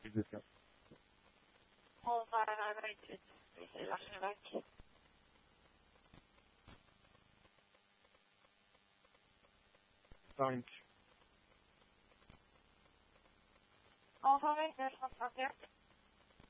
On va arrêter. C'est la Slovaquie. On va mettre 931.